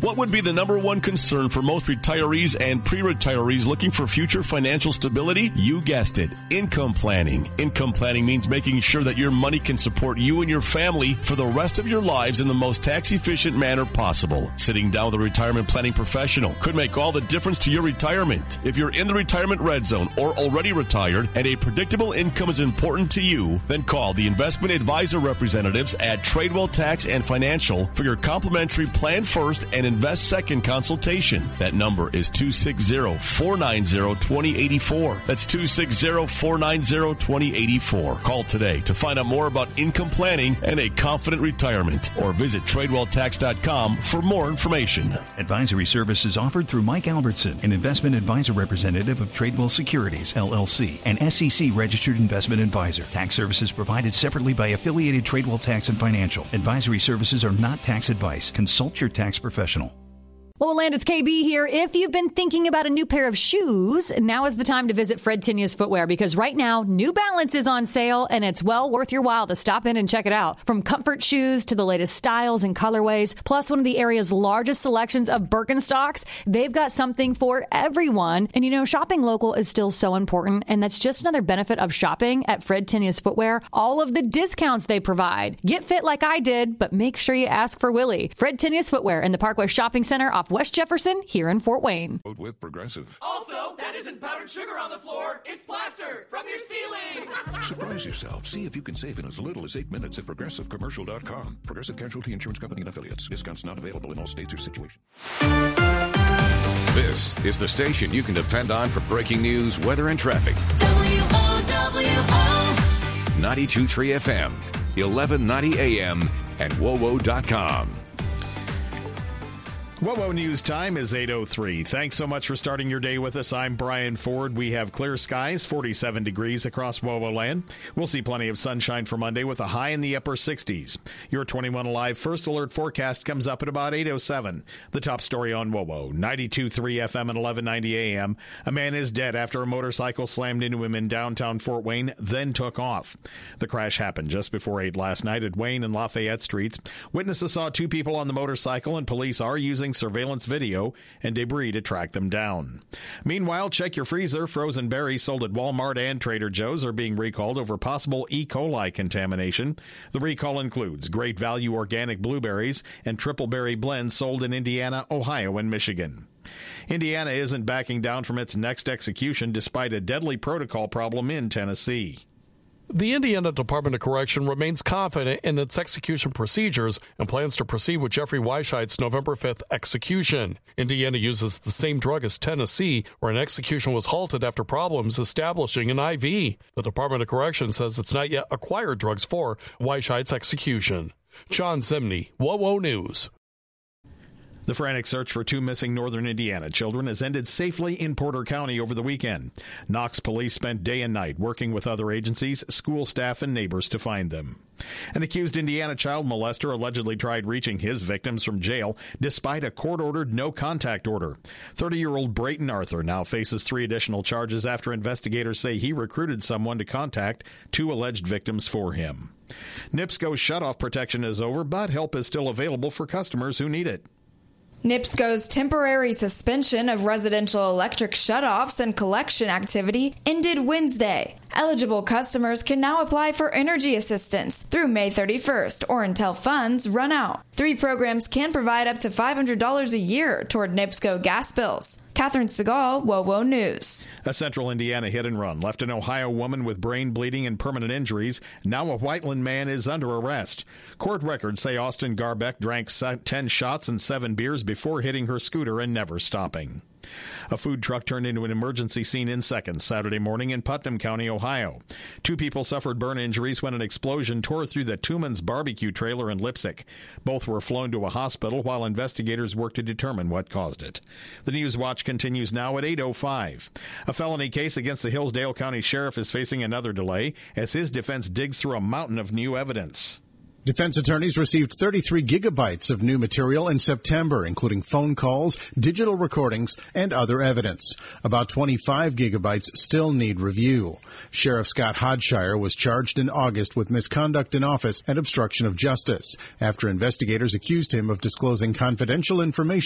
What would be the number one concern for most retirees and pre-retirees looking for future financial stability? You guessed it, income planning. Income planning means making sure that your money can support you and your family for the rest of your lives in the most tax-efficient manner possible. Sitting down with a retirement planning professional could make all the difference to your retirement. If you're in the retirement red zone or already retired and a predictable income is important to you, then call the investment advisor representatives at Tradewell Tax and Financial for your complimentary Plan First and Invest Second consultation. That number is 260-490-2084. That's 260-490-2084. Call today to find out more about income planning and a confident retirement, or visit TradewellTax.com for more information. Advisory services offered through Mike Albertson, an investment advisor representative of Tradewell Securities, LLC, an SEC-registered investment advisor. Tax services provided separately by affiliated Tradewell Tax and Financial. Advisory services are not tax advice. Consult your tax professional. Well, Land, it's KB here. If you've been thinking about a new pair of shoes, now is the time to visit Fred Tinius Footwear, because right now, New Balance is on sale, and it's well worth your while to stop in and check it out. From comfort shoes to the latest styles and colorways, plus one of the area's largest selections of Birkenstocks, they've got something for everyone. And, you know, shopping local is still so important, and that's just another benefit of shopping at Fred Tinius Footwear. All of the discounts they provide. Get fit like I did, but make sure you ask for Willie. Fred Tinius Footwear in the Parkway Shopping Center off West Jefferson here in Fort Wayne. With Progressive. Also, that isn't powdered sugar on the floor. It's plaster from your ceiling. Surprise yourself. See if you can save in as little as 8 minutes at ProgressiveCommercial.com. Progressive Casualty Insurance Company and Affiliates. Discounts not available in all states or situations. This is the station you can depend on for breaking news, weather, and traffic. WOWO. 92.3 FM, 1190 AM, and WOWO.com. WOWO News Time is 8:03. Thanks so much for starting your day with us. I'm Brian Ford. We have clear skies, 47 degrees across WOWO land. We'll see plenty of sunshine for Monday with a high in the upper 60s. Your 21 Alive First Alert forecast comes up at about 8:07. The top story on WOWO, 92.3 FM and 1190 AM. A man is dead after a motorcycle slammed into him in downtown Fort Wayne, then took off. The crash happened just before 8 last night at Wayne and Lafayette Streets. Witnesses saw two people on the motorcycle, and police are using surveillance video and debris to track them down. Meanwhile, check your freezer. Frozen berries sold at Walmart and Trader Joe's are being recalled over possible E. coli contamination. The recall includes Great Value organic blueberries and triple berry blends sold in Indiana, Ohio, and Michigan. Indiana isn't backing down from its next execution despite a deadly protocol problem in Tennessee. The Indiana Department of Correction remains confident in its execution procedures and plans to proceed with Jeffrey Weisheit's November 5th execution. Indiana uses the same drug as Tennessee, where an execution was halted after problems establishing an IV. The Department of Correction says it's not yet acquired drugs for Weisheit's execution. John Zimney, WOWO News. The frantic search for two missing northern Indiana children has ended safely in Porter County over the weekend. Knox police spent day and night working with other agencies, school staff, and neighbors to find them. An accused Indiana child molester allegedly tried reaching his victims from jail despite a court-ordered no-contact order. 30-year-old Brayton Arthur now faces 3 additional charges after investigators say he recruited someone to contact 2 alleged victims for him. NIPSCO's shutoff protection is over, but help is still available for customers who need it. NIPSCO's temporary suspension of residential electric shutoffs and collection activity ended Wednesday. Eligible customers can now apply for energy assistance through May 31st or until funds run out. 3 programs can provide up to $500 a year toward NIPSCO gas bills. Catherine Segal, WOWO News. A central Indiana hit and run left an Ohio woman with brain bleeding and permanent injuries. Now a Whiteland man is under arrest. Court records say Austin Garbeck drank 10 shots and 7 beers before hitting her scooter and never stopping. A food truck turned into an emergency scene in seconds Saturday morning in Putnam County, Ohio. 2 people suffered burn injuries when an explosion tore through the Tuman's barbecue trailer in Lipsick. Both were flown to a hospital while investigators work to determine what caused it. The News Watch continues now at 8:05. A felony case against the Hillsdale County Sheriff is facing another delay as his defense digs through a mountain of new evidence. Defense attorneys received 33 gigabytes of new material in September, including phone calls, digital recordings, and other evidence. About 25 gigabytes still need review. Sheriff Scott Hodshire was charged in August with misconduct in office and obstruction of justice after investigators accused him of disclosing confidential information